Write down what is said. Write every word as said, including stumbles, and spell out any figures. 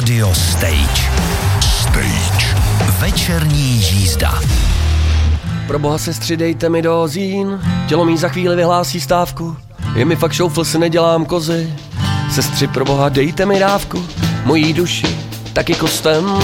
Radio Stage. Stage. Večerní jízda. Pro boha sestři, dejte mi dozín, tělo mý za chvíli vyhlásí stávku. Je mi fakt šoufl, si nedělám kozy. Sestři, pro boha, dejte mi dávku, mojí duši taky kostem